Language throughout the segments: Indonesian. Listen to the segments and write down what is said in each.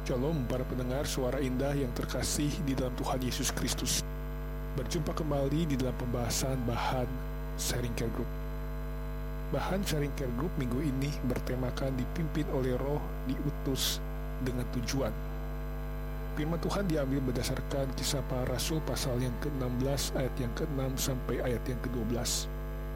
Shalom para pendengar suara indah yang terkasih di dalam Tuhan Yesus Kristus. Berjumpa kembali di dalam pembahasan bahan Sharing Care Group. Bahan Sharing Care Group minggu ini bertemakan dipimpin oleh Roh, diutus dengan tujuan. Firman Tuhan diambil berdasarkan Kisah Para Rasul pasal yang ke-16 ayat yang ke-6 sampai ayat yang ke-12.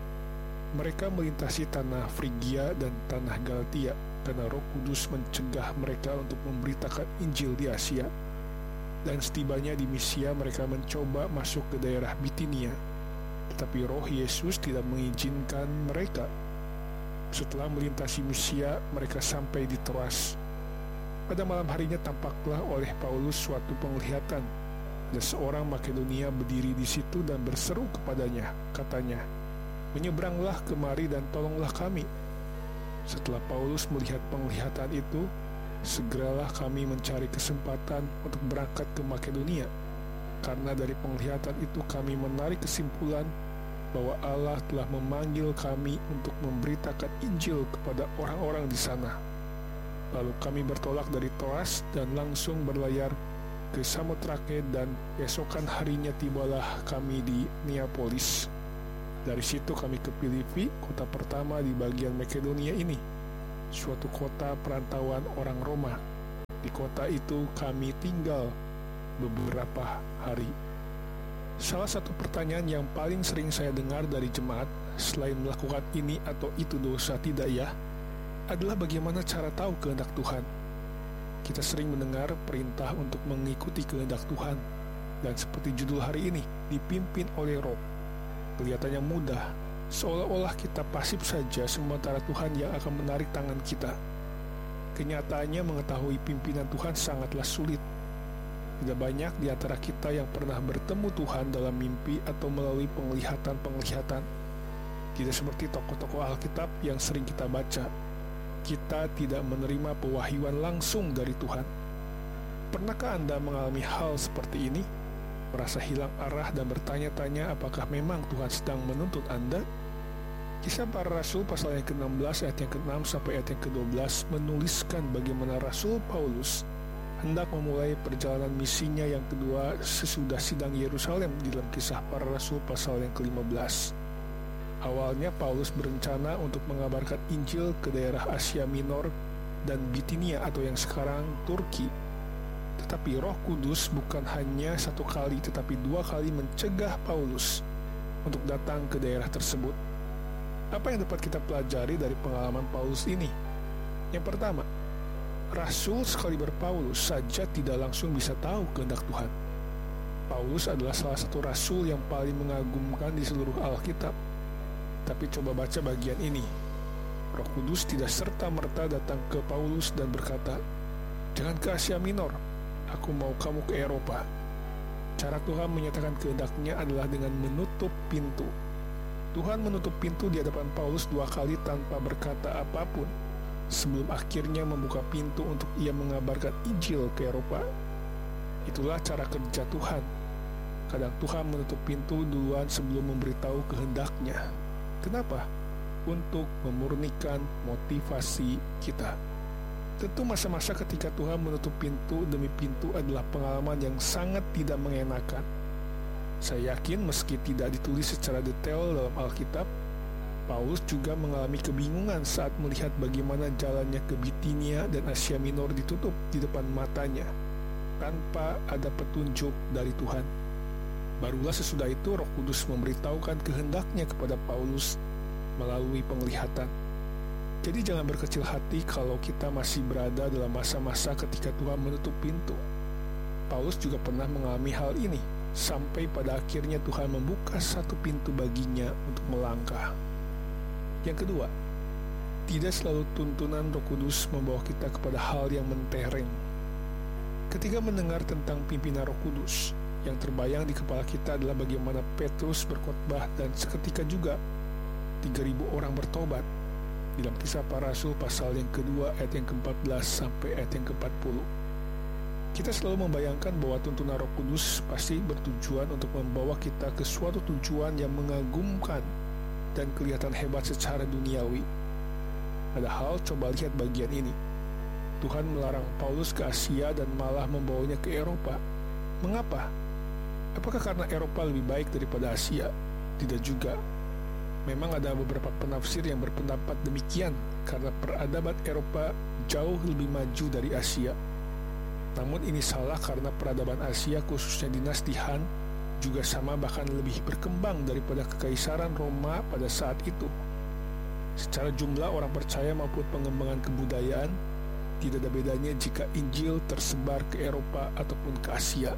Mereka melintasi tanah Frigia dan tanah Galatia karena Roh Kudus mencegah mereka untuk memberitakan Injil di Asia. Dan setibanya di Misia mereka mencoba masuk ke daerah Bitinia, tetapi Roh Yesus tidak mengizinkan mereka. Setelah melintasi Misia, mereka sampai di Troas. Pada malam harinya tampaklah oleh Paulus suatu penglihatan. Ada seorang Makedonia berdiri di situ dan berseru kepadanya, katanya, "Menyeberanglah kemari dan tolonglah kami." Setelah Paulus melihat penglihatan itu, segeralah kami mencari kesempatan untuk berangkat ke Makedonia, karena dari penglihatan itu kami menarik kesimpulan bahwa Allah telah memanggil kami untuk memberitakan Injil kepada orang-orang di sana. Lalu kami bertolak dari Troas dan langsung berlayar ke Samotrake, dan esokan harinya tibalah kami di Neapolis. Dari situ kami ke Filipi, kota pertama di bagian Makedonia ini, suatu kota perantauan orang Roma. Di kota itu kami tinggal beberapa hari. Salah satu pertanyaan yang paling sering saya dengar dari jemaat, selain melakukan ini atau itu dosa tidak ya, adalah bagaimana cara tahu kehendak Tuhan. Kita sering mendengar perintah untuk mengikuti kehendak Tuhan, dan seperti judul hari ini, dipimpin oleh Roh. Kelihatannya mudah, seolah-olah kita pasif saja sementara Tuhan yang akan menarik tangan kita. Kenyataannya mengetahui pimpinan Tuhan sangatlah sulit. Tidak banyak di antara kita yang pernah bertemu Tuhan dalam mimpi atau melalui penglihatan-penglihatan. Tidak seperti tokoh-tokoh Alkitab yang sering kita baca. Kita tidak menerima pewahyuan langsung dari Tuhan. Pernahkah Anda mengalami hal seperti ini? Merasa hilang arah dan bertanya-tanya apakah memang Tuhan sedang menuntut Anda? Kisah Para Rasul pasal yang ke-16 ayat yang ke-6 sampai ayat yang ke-12 menuliskan bagaimana Rasul Paulus hendak memulai perjalanan misinya yang kedua sesudah sidang Yerusalem di dalam Kisah Para Rasul pasal yang ke-15. Awalnya Paulus berencana untuk mengabarkan Injil ke daerah Asia Minor dan Bitinia atau yang sekarang Turki. Tetapi Roh Kudus bukan hanya satu kali tetapi dua kali mencegah Paulus untuk datang ke daerah tersebut. Apa yang dapat kita pelajari dari pengalaman Paulus ini? Yang pertama, Rasul sekali Paulus saja tidak langsung bisa tahu kehendak Tuhan. Paulus adalah salah satu rasul yang paling mengagumkan di seluruh Alkitab. Tapi coba baca bagian ini. Roh Kudus tidak serta-merta datang ke Paulus dan berkata, "Jangan ke Asia Minor, aku mau kamu ke Eropa." Cara Tuhan menyatakan kehendaknya adalah dengan menutup pintu. Tuhan menutup pintu di hadapan Paulus dua kali tanpa berkata apapun, sebelum akhirnya membuka pintu untuk ia mengabarkan Injil ke Eropa. Itulah cara kerja Tuhan. Kadang Tuhan menutup pintu duluan sebelum memberitahu kehendaknya. Kenapa? Untuk memurnikan motivasi kita. Tentu masa-masa ketika Tuhan menutup pintu demi pintu adalah pengalaman yang sangat tidak mengenakan. Saya yakin meski tidak ditulis secara detail dalam Alkitab, Paulus juga mengalami kebingungan saat melihat bagaimana jalannya ke Bitinia dan Asia Minor ditutup di depan matanya, tanpa ada petunjuk dari Tuhan. Barulah sesudah itu Roh Kudus memberitahukan kehendaknya kepada Paulus melalui penglihatan. Jadi jangan berkecil hati kalau kita masih berada dalam masa-masa ketika Tuhan menutup pintu. Paulus juga pernah mengalami hal ini, sampai pada akhirnya Tuhan membuka satu pintu baginya untuk melangkah. Yang kedua, tidak selalu tuntunan Roh Kudus membawa kita kepada hal yang mentereng. Ketika mendengar tentang pimpinan Roh Kudus, yang terbayang di kepala kita adalah bagaimana Petrus berkhotbah dan seketika juga 3.000 orang bertobat. Dalam Kisah Para Rasul pasal yang kedua ayat yang ke-14 sampai ayat yang ke-40. Kita selalu membayangkan bahwa tuntunan Roh Kudus pasti bertujuan untuk membawa kita ke suatu tujuan yang mengagumkan dan kelihatan hebat secara duniawi. Padahal coba lihat bagian ini. Tuhan melarang Paulus ke Asia dan malah membawanya ke Eropa. Mengapa? Apakah karena Eropa lebih baik daripada Asia? Tidak juga. Memang ada beberapa penafsir yang berpendapat demikian karena peradaban Eropa jauh lebih maju dari Asia. Namun ini salah karena peradaban Asia, khususnya dinasti Han, juga sama bahkan lebih berkembang daripada kekaisaran Roma pada saat itu. Secara jumlah orang percaya maupun pengembangan kebudayaan, tidak ada bedanya jika Injil tersebar ke Eropa ataupun ke Asia.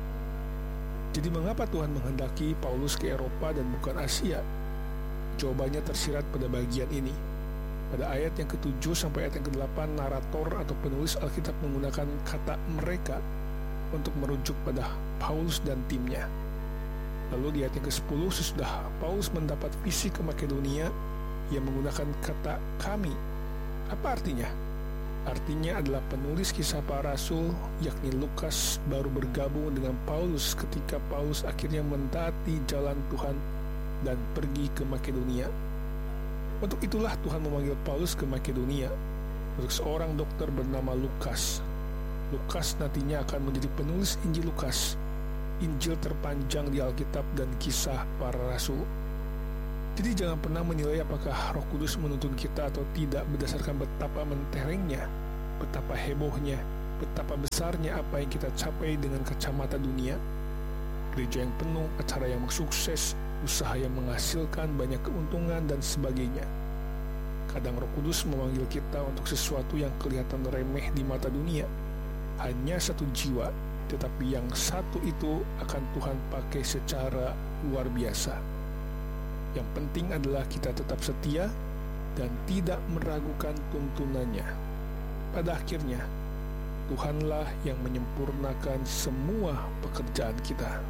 Jadi mengapa Tuhan menghendaki Paulus ke Eropa dan bukan Asia? Jawabannya tersirat pada bagian ini. Pada ayat yang ke-7 sampai ayat yang ke-8, narator atau penulis Alkitab menggunakan kata mereka untuk merujuk pada Paulus dan timnya. Lalu di ayat yang ke-10, sesudah Paulus mendapat visi ke Makedonia, ia menggunakan kata kami. Apa artinya? Artinya adalah penulis kisah para rasul, yakni Lukas, baru bergabung dengan Paulus ketika Paulus akhirnya mentaati jalan Tuhan dan pergi ke Makedonia. Untuk itulah Tuhan memanggil Paulus ke Makedonia untuk seorang dokter bernama Lukas. Lukas nantinya akan menjadi penulis Injil Lukas, Injil terpanjang di Alkitab dan kisah para rasul. Jadi jangan pernah menilai apakah Roh Kudus menuntun kita atau tidak berdasarkan betapa menterengnya, betapa hebohnya, betapa besarnya apa yang kita capai dengan kacamata dunia. Gereja yang penuh, acara yang sukses, usaha yang menghasilkan banyak keuntungan dan sebagainya. Kadang Roh Kudus memanggil kita untuk sesuatu yang kelihatan remeh di mata dunia. Hanya satu jiwa, tetapi yang satu itu akan Tuhan pakai secara luar biasa. Yang penting adalah kita tetap setia dan tidak meragukan tuntunannya. Pada akhirnya, Tuhanlah yang menyempurnakan semua pekerjaan kita.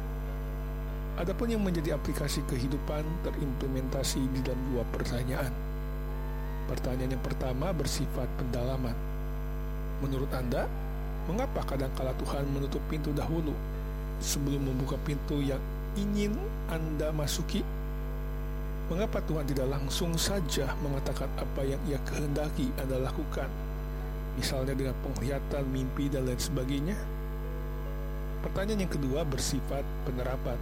Adapun yang menjadi aplikasi kehidupan terimplementasi di dalam dua pertanyaan. Pertanyaan yang pertama bersifat pendalaman. Menurut Anda, mengapa kadangkala Tuhan menutup pintu dahulu sebelum membuka pintu yang ingin Anda masuki? Mengapa Tuhan tidak langsung saja mengatakan apa yang Ia kehendaki Anda lakukan? Misalnya dengan penglihatan, mimpi, dan lain sebagainya. Pertanyaan yang kedua bersifat penerapan.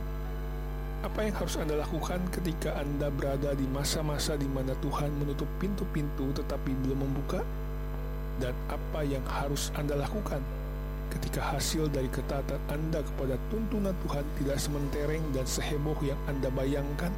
Apa yang harus Anda lakukan ketika Anda berada di masa-masa di mana Tuhan menutup pintu-pintu tetapi belum membuka? Dan apa yang harus Anda lakukan ketika hasil dari ketaatan Anda kepada tuntunan Tuhan tidak sementereng dan seheboh yang Anda bayangkan?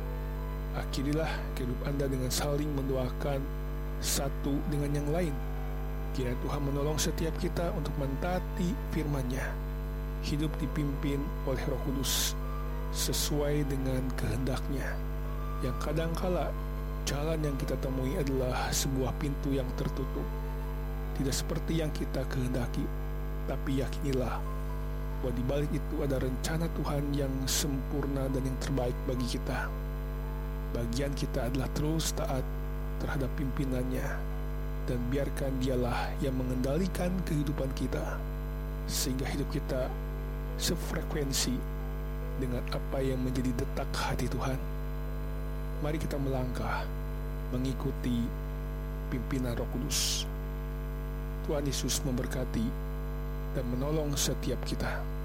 Akhirilah hidup Anda dengan saling mendoakan satu dengan yang lain. Kiranya Tuhan menolong setiap kita untuk mentaati firman-Nya, hidup dipimpin oleh Roh Kudus sesuai dengan kehendak-Nya, yang kadangkala jalan yang kita temui adalah sebuah pintu yang tertutup, tidak seperti yang kita kehendaki. Tapi yakinilah bahwa di balik itu ada rencana Tuhan yang sempurna dan yang terbaik bagi kita. Bagian kita adalah terus taat terhadap pimpinan-Nya, dan biarkan Dialah yang mengendalikan kehidupan kita, sehingga hidup kita sefrekuensi dengan apa yang menjadi detak hati Tuhan. Mari kita melangkah mengikuti pimpinan Roh Kudus. Tuhan Yesus memberkati dan menolong setiap kita.